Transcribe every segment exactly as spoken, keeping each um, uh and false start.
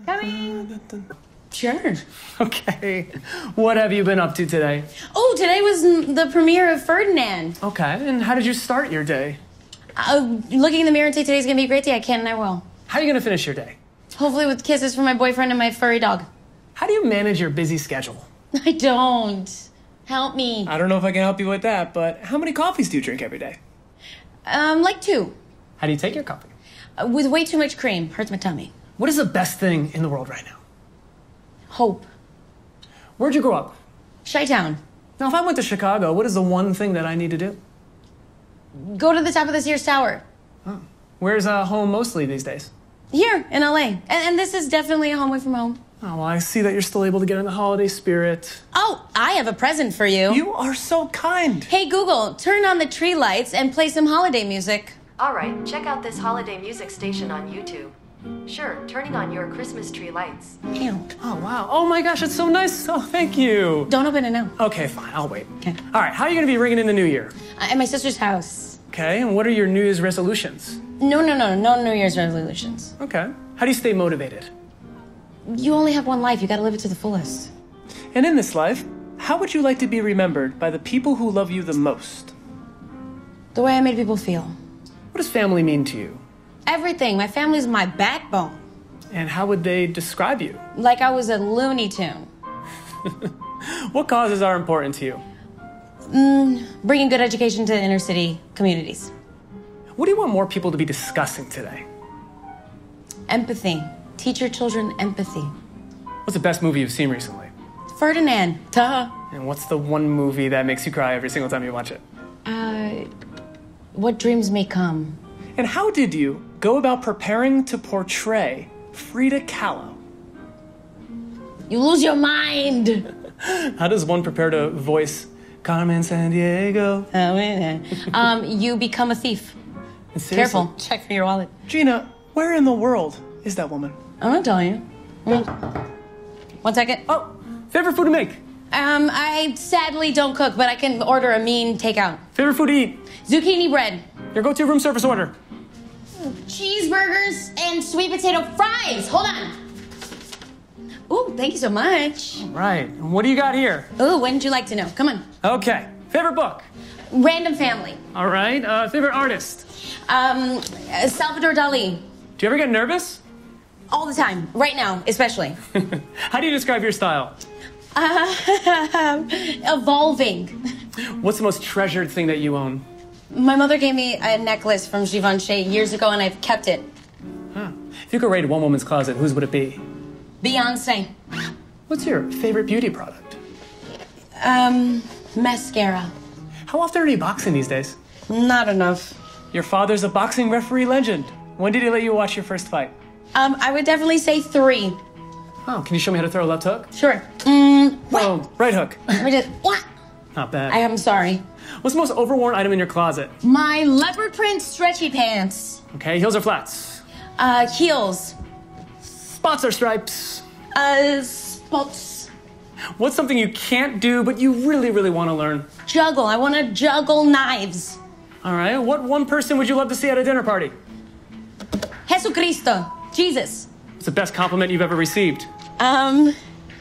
Coming. Sure. Okay. What have you been up to today? Oh, today was the premiere of Ferdinand. Okay. And how did you start your day? Uh, looking in the mirror and say today's gonna be a great day. I can and I will. How are you going to finish your day? Hopefully with kisses from my boyfriend and my furry dog. How do you manage your busy schedule? I don't. Help me. I don't know if I can help you with that, but how many coffees do you drink every day? Um, like two. How do you take your coffee? Uh, with way too much cream. Hurts my tummy. What is the best thing in the world right now? Hope. Where'd you grow up? Chi-town. Now, if I went to Chicago, what is the one thing that I need to do? Go to the top of the Sears Tower. Oh. Where's uh, home mostly these days? Here, in L A. And, and this is definitely a home away from home. Oh, well, I see that you're still able to get in the holiday spirit. Oh, I have a present for you. You are so kind. Hey, Google, turn on the tree lights and play some holiday music. All right, check out this holiday music station on YouTube. Sure, turning on your Christmas tree lights. Ew. Oh, wow. Oh, my gosh, it's so nice. Oh, thank you. Don't open it now. Okay, fine. I'll wait. Okay. All right, how are you going to be ringing in the new year? Uh, at my sister's house. Okay, and what are your New Year's resolutions? No, no, no, no New Year's resolutions. Okay. How do you stay motivated? You only have one life. You gotta live it to the fullest. And in this life, how would you like to be remembered by the people who love you the most? The way I made people feel. What does family mean to you? Everything. My family's my backbone. And how would they describe you? Like I was a Looney Tune. What causes are important to you? Mm, bringing good education to inner city communities. What do you want more people to be discussing today? Empathy. Teach your children empathy. What's the best movie you've seen recently? Ferdinand. Duh. And what's the one movie that makes you cry every single time you watch it? Uh, what dreams may come. And how did you go about preparing to portray Frida Kahlo? You lose your mind. How does one prepare to voice Carmen Sandiego? um, you become a thief. Careful. Check for your wallet. Gina, where in the world is that woman? I'm not telling you. Mm. One second. Oh, favorite food to make? Um, I sadly don't cook, but I can order a mean takeout. Favorite food to eat? Zucchini bread. Your go-to room service order? Cheeseburgers and sweet potato fries. Hold on. Ooh, thank you so much. Right. And what do you got here? Ooh, wouldn't you like to know? Come on. Okay. Favorite book? Random Family. All right. Uh, favorite artist? Um, Salvador Dali. Do you ever get nervous? All the time. Right now, especially. How do you describe your style? Uh, evolving. What's the most treasured thing that you own? My mother gave me a necklace from Givenchy years ago, and I've kept it. Huh. If you could rate one woman's closet, whose would it be? Beyonce. What's your favorite beauty product? Um, mascara. How often are you boxing these days? Not enough. Your father's a boxing referee legend. When did he let you watch your first fight? Um, I would definitely say three. Oh, can you show me how to throw a left hook? Sure. Mm, Oh, right hook. Let me just, what? Not bad. I am sorry. What's the most overworn item in your closet? My leopard print stretchy pants. Okay, heels or flats? Uh, heels. Spots or stripes? Uh, spots. What's something you can't do but you really, really want to learn? Juggle. I want to juggle knives. All right, what one person would you love to see at a dinner party? Jesucristo. Jesus. What's the best compliment you've ever received? Um,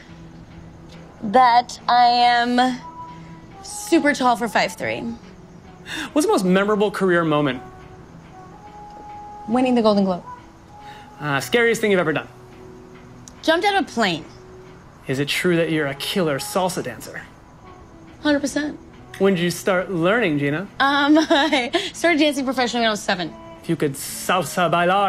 that I am super tall for five three. What's the most memorable career moment? Winning the Golden Globe. Uh, scariest thing you've ever done? Jumped out of a plane. Is it true that you're a killer salsa dancer? one hundred percent. When did you start learning, Gina? Um, I started dancing professionally when I was seven. If you could salsa bailar